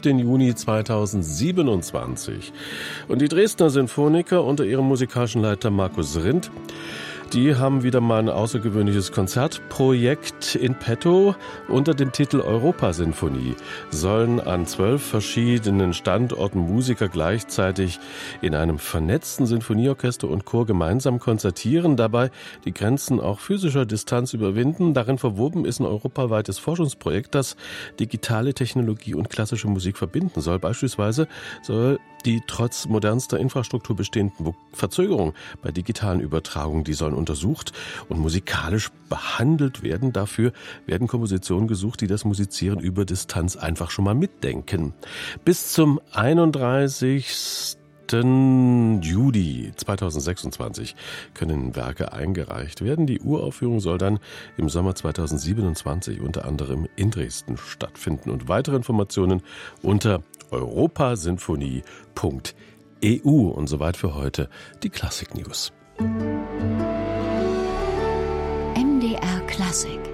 den Juni 2027. Und die Dresdner Sinfoniker unter ihrem musikalischen Leiter Markus Rindt, die haben wieder mal ein außergewöhnliches Konzertprojekt in petto. Unter dem Titel Europasinfonie sollen an 12 verschiedenen Standorten Musiker gleichzeitig in einem vernetzten Sinfonieorchester und Chor gemeinsam konzertieren, dabei die Grenzen auch physischer Distanz überwinden. Darin verwoben ist ein europaweites Forschungsprojekt, das digitale Technologie und klassische Musik verbinden soll. Beispielsweise soll die trotz modernster Infrastruktur bestehenden Verzögerungen bei digitalen Übertragungen, die sollen untersucht und musikalisch behandelt werden. Dafür werden Kompositionen gesucht, die das Musizieren über Distanz einfach schon mal mitdenken. Bis zum 31. Juli 2026 können Werke eingereicht werden. Die Uraufführung soll dann im Sommer 2027 unter anderem in Dresden stattfinden. Und weitere Informationen unter europasinfonie.eu. Und soweit für heute die Klassik News. MDR Klassik.